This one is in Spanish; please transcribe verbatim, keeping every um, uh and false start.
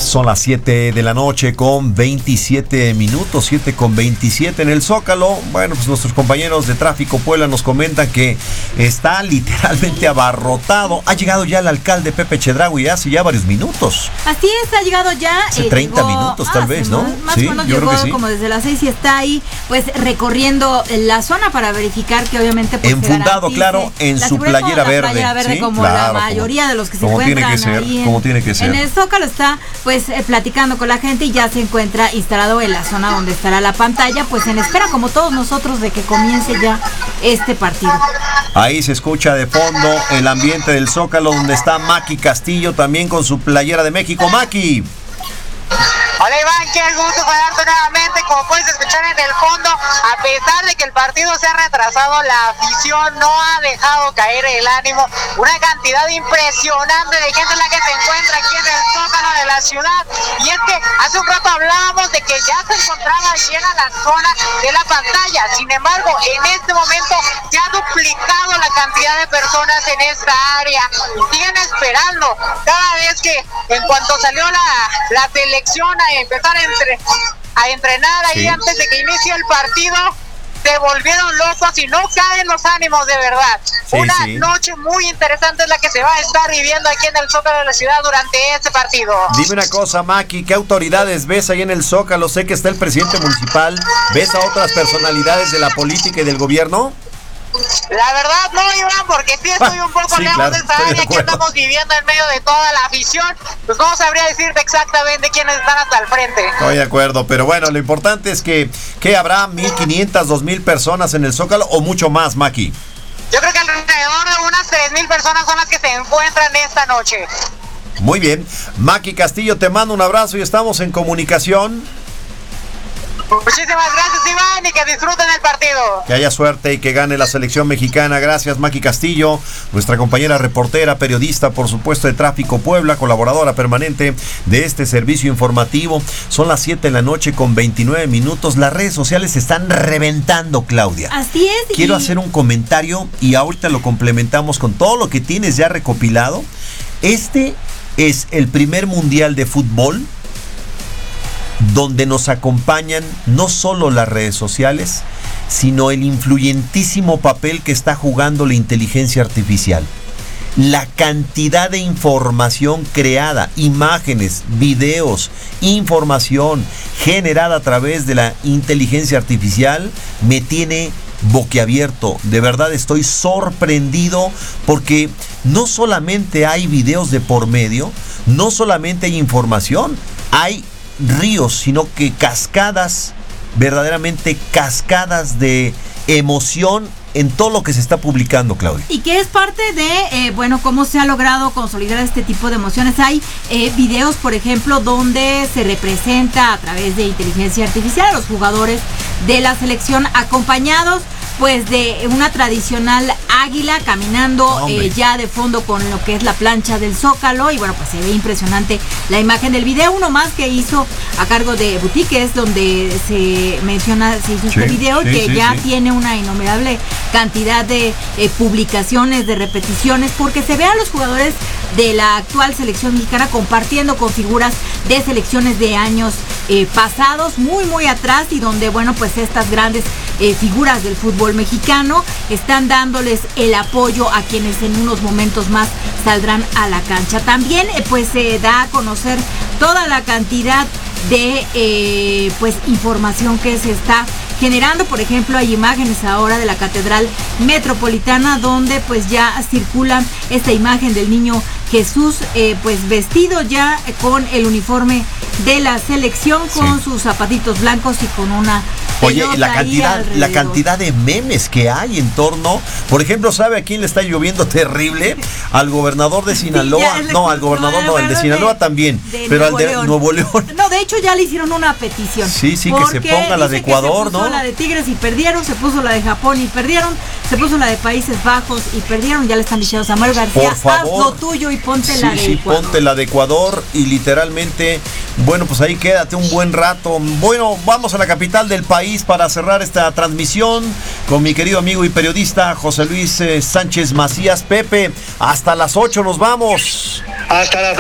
Son las siete de la noche con veintisiete minutos, siete con veintisiete en el Zócalo. Bueno, pues nuestros compañeros de Tráfico Puebla nos comentan que está literalmente abarrotado. Ha llegado ya el alcalde Pepe Chedraui hace ya varios minutos. Así es, ha llegado ya. Hace eh, treinta llegó, minutos ah, tal vez, ¿no? Más, más sí, o menos yo llegó creo que sí. como desde las seis y está ahí, pues recorriendo la zona para verificar que obviamente pues, enfundado, claro, en su playera la verde. playera verde, ¿sí? como claro, la mayoría como, de los que se como encuentran tiene que ser, ahí en, como tiene que ser. en el Zócalo. Está pues eh, platicando con la gente y ya se encuentra instalado en la zona donde estará la pantalla, pues en espera como todos nosotros de que comience ya este partido. Ahí se escucha de fondo el ambiente del Zócalo donde está Maki Castillo también con su playera de México. Maki. Hola Iván, qué gusto saludarte nuevamente. Como puedes escuchar en el fondo, a pesar de que el partido se ha retrasado, la afición no ha dejado caer el ánimo. Una cantidad impresionante de gente en la que se encuentra aquí en el Zócalo de la ciudad. Y es que hace un rato hablábamos de que ya se encontraba llena la zona de la pantalla. Sin embargo, en este momento se ha duplicado la cantidad de personas en esta área. Y siguen esperando. Cada vez que, en cuanto salió la, la selección a empezar a, entre, a entrenar ahí sí. Antes de que inicie el partido, se volvieron locos y no caen los ánimos de verdad. Sí, Una sí. noche muy interesante es la que se va a estar viviendo aquí en el Zócalo de la ciudad durante este partido. Dime una cosa, Maki, ¿qué autoridades ves ahí en el Zócalo? Sé que está el presidente municipal. ¿Ves a otras personalidades de la política y del gobierno? La verdad no, Iván, porque sí estoy un poco sí, lejos claro, de esta área que estamos viviendo en medio de toda la afición. Pues no sabría decirte exactamente quiénes están hasta el frente. Estoy de acuerdo, pero bueno, lo importante es que, que habrá mil quinientas, dos mil personas en el Zócalo o mucho más, Maki. Yo creo que alrededor de unas tres mil personas son las que se encuentran esta noche. Muy bien, Maki Castillo, te mando un abrazo y estamos en comunicación. Muchísimas gracias, Iván, y que disfruten el partido. Que haya suerte y que gane la selección mexicana. Gracias, Maki Castillo, nuestra compañera reportera, periodista, por supuesto, de Tráfico Puebla, colaboradora permanente de este servicio informativo. Son las siete de la noche con veintinueve minutos. Las redes sociales se están reventando, Claudia. Así es. Quiero y... hacer un comentario y ahorita lo complementamos con todo lo que tienes ya recopilado. Este es el primer mundial de fútbol donde nos acompañan no solo las redes sociales, sino el influyentísimo papel que está jugando la inteligencia artificial. La cantidad de información creada, imágenes, videos, información generada a través de la inteligencia artificial me tiene boquiabierto. De verdad estoy sorprendido porque no solamente hay videos de por medio, no solamente hay información, hay ríos, sino que cascadas, verdaderamente cascadas de emoción en todo lo que se está publicando, Claudia. Y que es parte de, eh, bueno, cómo se ha logrado consolidar este tipo de emociones. Hay eh, videos, por ejemplo, donde se representa a través de inteligencia artificial a los jugadores de la selección acompañados pues de una tradicional águila caminando eh, ya de fondo con lo que es la plancha del Zócalo, y bueno, pues se ve impresionante la imagen del video. Uno más que hizo a cargo de Boutiques, donde se menciona, se hizo sí, este video, sí, que sí, ya sí. tiene una innumerable cantidad de eh, publicaciones, de repeticiones, porque se ve a los jugadores de la actual selección mexicana compartiendo con figuras de selecciones de años eh, pasados, muy muy atrás, y donde bueno, pues estas grandes eh, figuras del fútbol mexicano están dándoles el apoyo a quienes en unos momentos más saldrán a la cancha. También eh, pues se eh, da a conocer toda la cantidad de eh, pues información que se está generando. Por ejemplo, hay imágenes ahora de la Catedral Metropolitana, donde pues ya circula esta imagen del niño Jesús, eh, pues vestido ya con el uniforme de la selección, con sí. sus zapatitos blancos y con una Oye, la cantidad, la cantidad de memes que hay en torno, por ejemplo, ¿sabe a quién le está lloviendo terrible? Al gobernador de Sinaloa, sí, no, al gobernador no, el de Sinaloa de, también, de pero Nuevo al de León. Nuevo León. No, de hecho ya le hicieron una petición. Sí, sí, que se ponga la de Ecuador, que se puso ¿no? la de Tigres y perdieron, se puso la de Japón y perdieron, se puso la de Países Bajos y perdieron, ya le están diciendo a Samuel García, por favor, haz lo tuyo y ponte sí, la de sí, Ecuador. ponte la de Ecuador y literalmente, bueno, pues ahí quédate un buen rato. Bueno, vamos a la capital del país para cerrar esta transmisión con mi querido amigo y periodista José Luis eh, Sánchez Macías. Pepe, hasta las ocho nos vamos. Hasta las